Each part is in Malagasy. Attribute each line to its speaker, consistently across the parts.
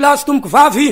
Speaker 1: lahy sy tomboko vavy.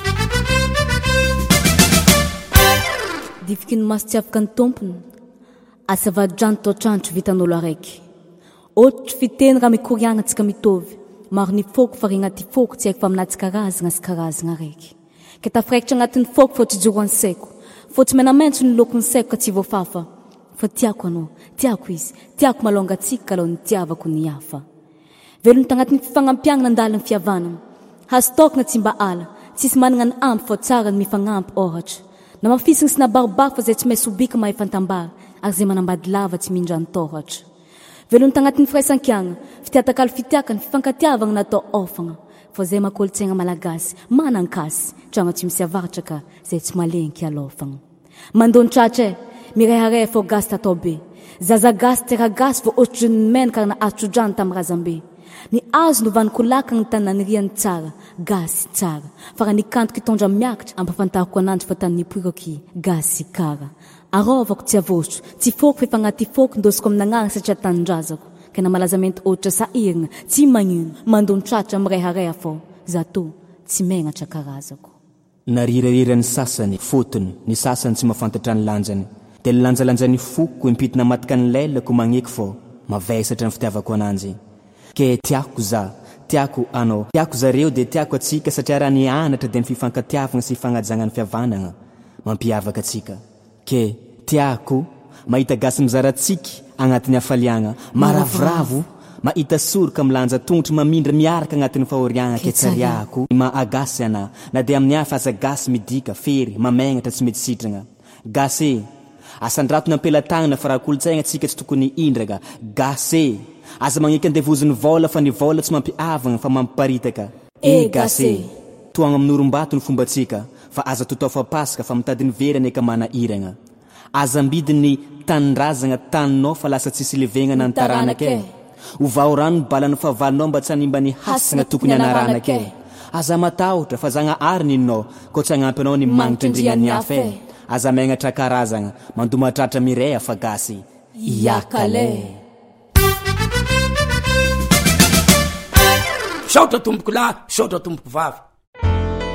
Speaker 2: Difiky ny maso tsy afaka ny tompony, asavadrano toatrandro vitan'olo araiky. Ohatry fiteny raha mikoriagna antsika mitovy, maro ny foko fa regnaty foko tsy haiko fa aminazy karazagna sy karazagna araiky. Ka tafiraikitra agnatin'ny foko fa tsy joro ny saiko, fa tsy menamaintso ny lokony saiko ka tsy voafafa. Fa tiako anao, tiako izy, tiako malonga tsika kalaho ny tiavako ny hafa. Velony tagnatin'ny fifagnampiagna nandalo ny fihavanana, hastokna tsy mba ala, tsisy manana ny ampy fa tsara ny mifagnampy ohatra. Na mafisina sy nabarobaro fa zay tsy maintsy sobika mahay fantambara, ary zay manambady lava tsy mindra ny tohatra. Velony tagnatin'ny firaisan-kiagna, fitiatakalo fitiaka ny fifankatiavagna natao ofagna, fa zay makolotsaigna malagasy, manankasy, tranga tsy misy avaratra ka zay tsy malenky alofagna. Mandony tratra mirehareha fô gasy tatao be, zaza gasy tera gasy vao ohatry ny mena ka na atrodrany tamin'ny razambe. Ny azo novaniko laka ny tanany riany tsara, gasy tsara. Fa raha nikanto kitondra miakatra, ampafantariko ananjy fa tany nipoiroky, gasy kara. Arovako tsy avosotro, tsy foko fa efa agnaty foko ndosiko amin'agnara satria tanindrazako. Kena malazamente ohatra sahirina, tsy magnino, mandony tratra mirehareha fô, zato tsy megnatra karazako.
Speaker 3: Narirarira ny sasany, fotony, ny sasany tsy mafantatra ny lanjany. De ny lanjalanjany foko impitina matika ny lelako magneky fô, mavesatra ny fitiavako ananjy. Ke tiako za, tiako anao, tiako zareo de tiako atsika satria raha ny anatra de ny fifankatiavagna sy fagnajagna ny fihavanagna mampiavaka atsika. Ke tiako mahita gasy mizaratsiky agnatin'ny hafaliagna, maravoravo mahita soroka milanja tongotry mamindra miaraka agnatin'ny fahoriagna. Ke tsariako maagasy ana, na de amin'ny hafa aza gasy midika fery mamegnatra tsy mety sitragna. Gasy asandrato nampelatagna fa raha kolotsaigna atsika tsy tokony indraka. Gasy aza magneky andevozy ny vola fa ny vola tsy mampiavagna fa mampiparitaka. Gasy toagna amin'orombato ny fombatsika, fa aza totao fa pasaka fa mitady ny verany eka mana iragna. Aza ambidy ny tanindrazagna taninao fa lasa tsisy levegna na ny taranake. Ovao rano ny balany favalinao mba tsy hanimba ny hasagna tokony anaranake. Aza matahotra fa zagna ary ninao ko tsy agnampy anao ny magnitra indrignan'ny hafa. Aza megnatra karazagna mandomatratra mireha fa gasy iakale.
Speaker 1: Saotra tomboko lahy, saotra tomboko vavy.